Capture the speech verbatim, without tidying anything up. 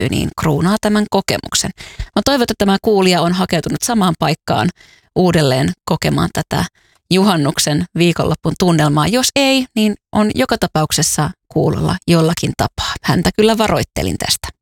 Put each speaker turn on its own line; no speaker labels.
niin kruunaa tämän kokemuksen. Mä toivon, että tämä kuulija on hakeutunut samaan paikkaan uudelleen kokemaan tätä juhannuksen viikonloppun tunnelmaa. Jos ei, niin on joka tapauksessa kuulolla jollakin tapaa. Häntä kyllä varoittelin tästä.